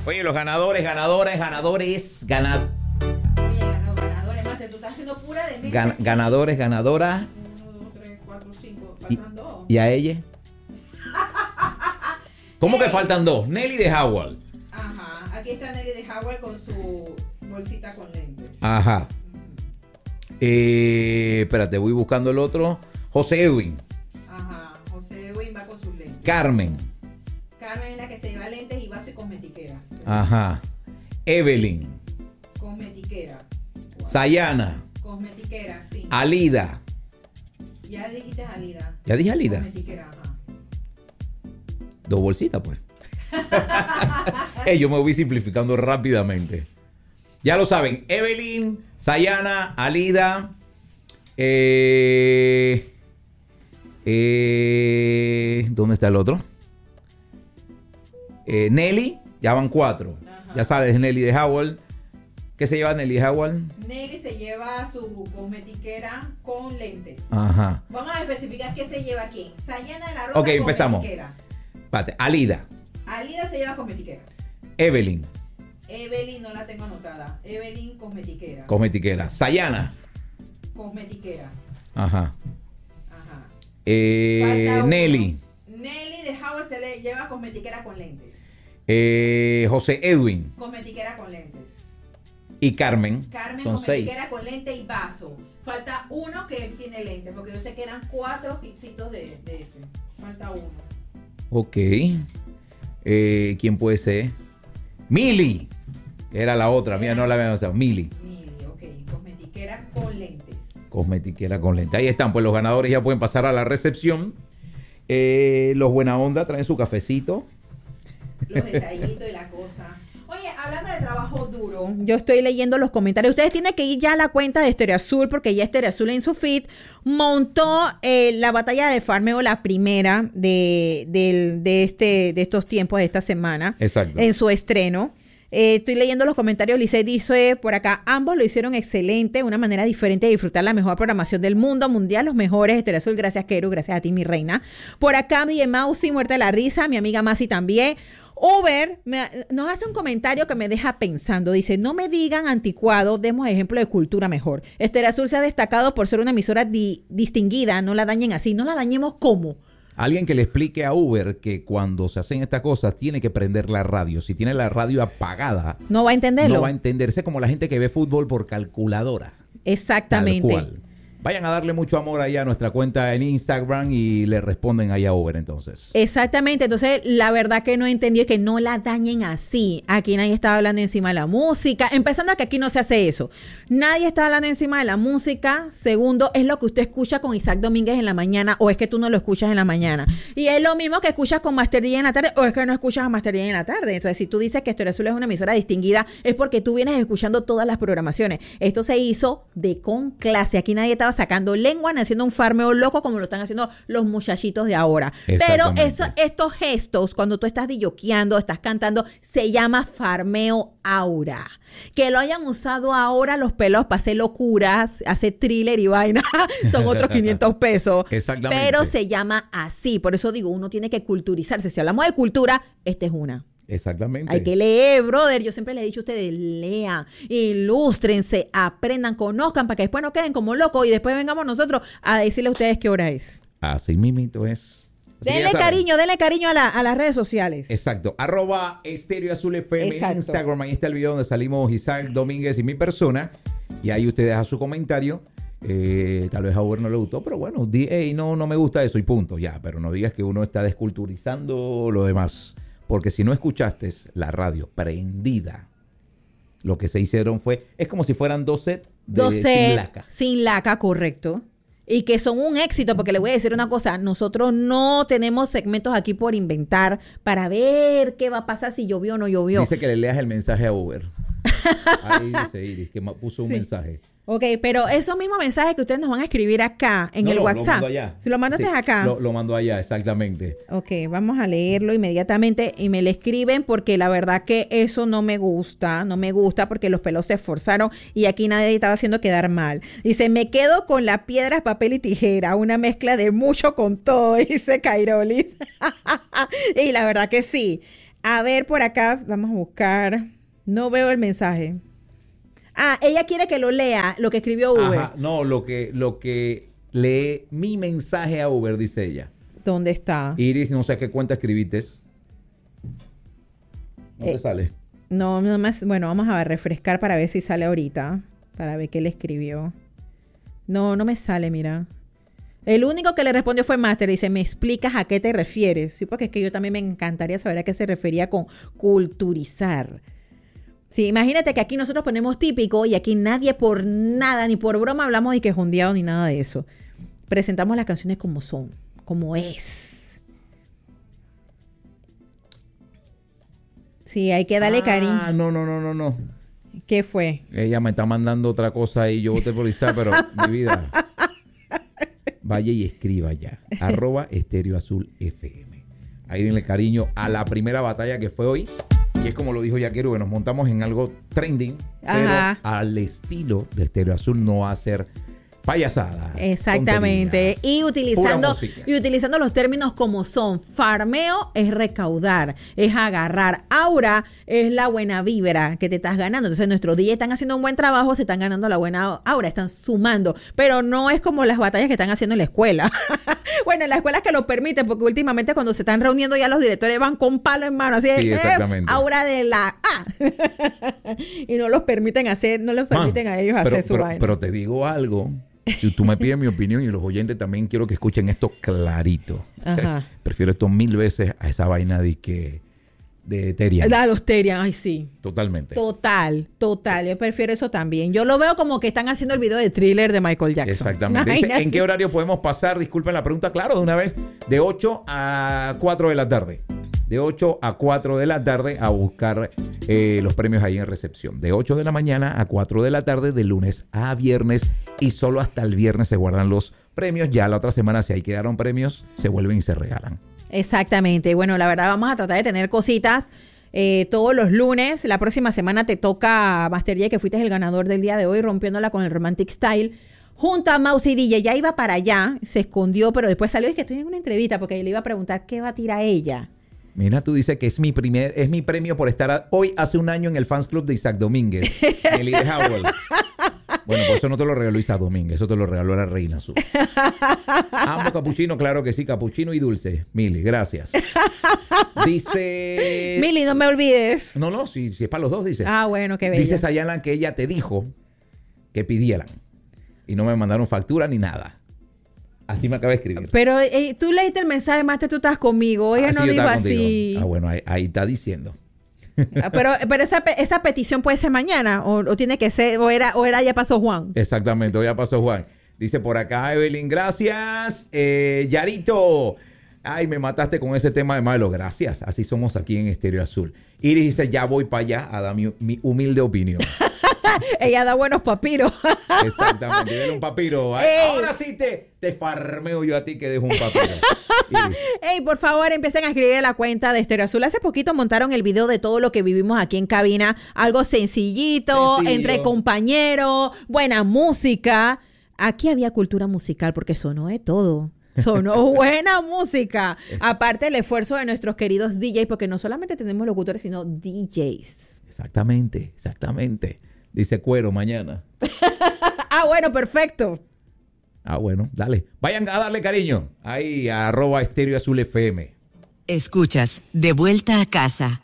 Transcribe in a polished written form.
Oye, los ganadores. Oye, ganadores, Mate, tú estás haciendo pura de meses. Ganadores, ganadoras. 1, 2, 3, 4, 5, faltan 2. ¿Y a ella? ¿Cómo que faltan 2? Nelly de Howard. Ajá, aquí está Nelly de Howard con su bolsita con lentes. Ajá. Espérate, voy buscando el otro. José Edwin. Ajá, José Edwin va con sus lentes. Carmen. Carmen es la que se lleva lentes y vaso y cosmetiquera. Ajá. Evelyn. Cosmetiquera. Wow. Sayana. Cosmetiquera, sí. Alida. Ya dijiste Alida. ¿Ya dije Alida? Cosmetiquera, ajá. 2 bolsitas, pues. Yo me voy simplificando rápidamente. Ya lo saben. Evelyn, Sayana, Alida. ¿Dónde está el otro? Nelly. Ya van 4. Ajá. Ya sabes, Nelly de Howard. ¿Qué se lleva Nelly de Howard? Nelly se lleva su cosmetiquera con lentes. Ajá. Vamos a especificar qué se lleva quién. Sayana de la Rosa. Ok, empezamos. Cosmetiquera. Espérate. Alida. Alida se lleva cosmetiquera. Evelyn. Evelyn no la tengo anotada. Evelyn cosmetiquera. Cosmetiquera. Sayana. Cosmetiquera. Ajá. Ajá. Falta uno. Nelly. Nelly de Howard se le lleva cosmetiquera con lentes. José Edwin. Cosmetiquera con lentes. Y Carmen. Carmen Son 6. cosmetiquera con lente y vaso. Falta uno que él tiene lente, porque yo sé que eran 4 pixitos de ese. Falta uno. Ok. ¿Quién puede ser? Mili. Que era la otra. Mira, no la habíamos usado. Mili. Mili, ok. Cosmetiquera con lentes. Cosmetiquera con lente. Ahí están, pues los ganadores ya pueden pasar a la recepción. Los buena onda traen su cafecito. Los detallitos y la cosa. Oye, hablando de trabajo duro, yo estoy leyendo los comentarios. Ustedes tienen que ir ya a la cuenta de Estéreo Azul, porque ya Estéreo Azul en su feed montó la batalla de farmeo, la primera de estos tiempos, de esta semana. Exacto. En su estreno. Estoy leyendo los comentarios. Lice dice por acá: ambos lo hicieron excelente, una manera diferente de disfrutar la mejor programación del mundo mundial, los mejores. Estéreo Azul, gracias Keru, gracias a ti mi reina. Por acá mi Mausi, muerta de la risa, mi amiga Masi también. Uber nos hace un comentario que me deja pensando. Dice: no me digan anticuado, demos ejemplo de cultura mejor. Estéreo Azul se ha destacado por ser una emisora distinguida, no la dañen así. No la dañemos ¿cómo? Alguien que le explique a Uber que cuando se hacen estas cosas tiene que prender la radio. Si tiene la radio apagada, no va a entenderlo. No va a entenderse, como la gente que ve fútbol por calculadora. Exactamente. Tal cual. Vayan a darle mucho amor ahí a nuestra cuenta en Instagram y le responden ahí a Uber entonces. Exactamente. Entonces, la verdad que no entendió que no la dañen así. Aquí nadie estaba hablando encima de la música. Empezando a que aquí no se hace eso. Nadie está hablando encima de la música. Segundo, es lo que usted escucha con Isaac Domínguez en la mañana, o es que tú no lo escuchas en la mañana. Y es lo mismo que escuchas con Master DJ en la tarde, o es que no escuchas a Master DJ en la tarde. Entonces, si tú dices que Estéreo Azul es una emisora distinguida, es porque tú vienes escuchando todas las programaciones. Esto se hizo con clase. Aquí nadie estaba sacando lengua, haciendo un farmeo loco como lo están haciendo los muchachitos de ahora. Pero estos gestos, cuando tú estás dilloqueando, estás cantando, se llama farmeo aura. Que lo hayan usado ahora los pelos para hacer locuras, hacer thriller y vaina, son otros 500 pesos. Exactamente. Pero se llama así. Por eso digo, uno tiene que culturizarse. Si hablamos de cultura, esta es una. Exactamente. Hay que leer, brother. Yo siempre les he dicho a ustedes: lean, ilústrense, aprendan, conozcan, para que después no queden como locos y después vengamos nosotros a decirle a ustedes qué hora es. Así mismito es. Denle cariño a las redes sociales. Exacto. @Estéreo Azul FM en Exacto. Instagram. Ahí está el video donde salimos Isaac Domínguez y mi persona. Y ahí usted deja su comentario. Tal vez a Uber no le gustó, pero bueno, no me gusta eso y punto. Ya, pero no digas que uno está desculturizando lo demás. Porque si no escuchaste la radio prendida, lo que se hicieron es como si fueran 2 sets sin laca. Sin laca, correcto. Y que son un éxito, porque le voy a decir una cosa: nosotros no tenemos segmentos aquí por inventar para ver qué va a pasar si llovió o no llovió. Dice que le leas el mensaje a Uber. Ahí dice Iris que puso un mensaje. Ok, pero esos mismos mensajes que ustedes nos van a escribir acá en el WhatsApp. Lo mando allá. Si lo mandaste acá. Lo mando allá, exactamente. Ok, vamos a leerlo inmediatamente y me le escriben, porque la verdad que eso no me gusta porque los pelos se esforzaron y aquí nadie estaba haciendo quedar mal. Dice: me quedo con la piedra, papel y tijera, una mezcla de mucho con todo, dice Cairolis. Y la verdad que sí. A ver, por acá, vamos a buscar. No veo el mensaje. Ella quiere que lo lea, lo que escribió Uber. Ajá, no, lo que lee mi mensaje a Uber, dice ella. ¿Dónde está? Iris, no sé qué cuenta escribiste. No te sale. No más. Bueno, vamos a refrescar para ver si sale ahorita. Para ver qué le escribió. No me sale, mira. El único que le respondió fue Master. Dice, ¿me explicas a qué te refieres? Sí, porque es que yo también me encantaría saber a qué se refería con culturizar. Sí, imagínate que aquí nosotros ponemos típico y aquí nadie por nada, ni por broma hablamos de que jondeado ni nada de eso. Presentamos las canciones como son, como es. Sí, hay que darle cariño. No. ¿Qué fue? Ella me está mandando otra cosa y yo voté por Isaac, pero mi vida. Vaya y escriba ya. @estereoazulfm. Ahí denle cariño a la primera batalla que fue hoy. Y es como lo dijo Yaquero, que nos montamos en algo trending, Ajá. pero al estilo de Estéreo Azul, no hacer payasada. Exactamente. Y utilizando los términos como son. Farmeo es recaudar, es agarrar. Aura es la buena vibra que te estás ganando. Entonces nuestros DJ están haciendo un buen trabajo, se están ganando la buena aura, están sumando. Pero no es como las batallas que están haciendo en la escuela. Bueno, en la escuela que lo permiten, porque últimamente cuando se están reuniendo ya los directores van con palo en mano. Así sí, exactamente. Aura de la A. Y no los permiten hacer, no les permiten a ellos hacer su vaina. Pero te digo algo. Si tú me pides mi opinión y los oyentes también quiero que escuchen esto clarito. Ajá. Prefiero esto 1000 veces a esa vaina de Terian. Los Terian, ay sí. Totalmente. Total. Yo prefiero eso también. Yo lo veo como que están haciendo el video de Thriller de Michael Jackson. Exactamente. Dice, ¿en qué horario podemos pasar? Disculpen la pregunta. Claro, de una vez, de 8 a 4 de la tarde. De 8 a 4 de la tarde a buscar los premios ahí en recepción. De 8 de la mañana a 4 de la tarde, de lunes a viernes. Y solo hasta el viernes se guardan los premios. Ya la otra semana, si ahí quedaron premios, se vuelven y se regalan. Exactamente. Bueno, la verdad vamos a tratar de tener cositas todos los lunes. La próxima semana te toca Master J, que fuiste el ganador del día de hoy, rompiéndola con el Romantic Style. Junto a Mousy DJ, ya iba para allá, se escondió, pero después salió y que estoy en una entrevista porque le iba a preguntar qué va a tirar ella. Mira, tú dices que es mi premio por estar hoy hace un año en el Fans Club de Isaac Domínguez. Nelly de Howell. Bueno, pues eso no te lo regaló Isaac Domínguez, eso te lo regaló la Reina Azul. Ambos capuchinos, claro que sí, capuchino y dulce. Mili, gracias. Dice... Mili, no me olvides. No, si es para los dos, dice. Ah, bueno, qué bello. Dice Sayalan que ella te dijo que pidieran. Y no me mandaron factura ni nada. Así me acaba de escribir. Pero tú leíste el mensaje, Master, tú estás conmigo. Ella no dijo así. Ah, bueno, ahí está diciendo. Pero esa petición puede ser mañana o tiene que ser, o era ya pasó Juan. Exactamente, o ya pasó Juan. Dice por acá Evelyn, gracias. Yarito, ay, me mataste con ese tema de malo. Gracias, así somos aquí en Estéreo Azul. Iris dice, ya voy para allá a dar mi humilde opinión. Ella da buenos papiros. Exactamente, dale un papiro. Ahora sí te farmeo yo a ti que dejo un papiro. Ey, por favor, empiecen a escribir a la cuenta de Estéreo Azul. Hace poquito montaron el video de todo lo que vivimos aquí en cabina. Algo sencillito, entre compañeros, buena música. Aquí había cultura musical porque sonó de todo. Sonó buena música. Aparte del esfuerzo de nuestros queridos DJs, porque no solamente tenemos locutores, sino DJs. Exactamente. Dice Cuero mañana. Ah, bueno, perfecto. Ah, bueno, dale. Vayan a darle cariño. Ahí, @Estéreo Azul FM. Escuchas De Vuelta a Casa